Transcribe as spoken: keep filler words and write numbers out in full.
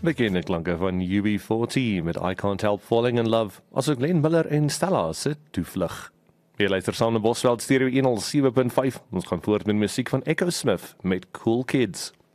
Bekende klanke van U B forty met I Can't Help Falling in Love, asook Glenn Miller en Stella se Toevlug. Jy luister saam na Bosveld Stereo one oh seven point five. Ons gaan voort met musiek van Echo Smith met Cool Kids.